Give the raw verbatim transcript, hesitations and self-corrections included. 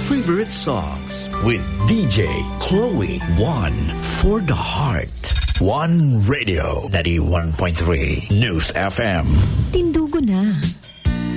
favorite songs with D J Chloe. One for the heart. One Radio ninety-one point three News F M. Tindugo na.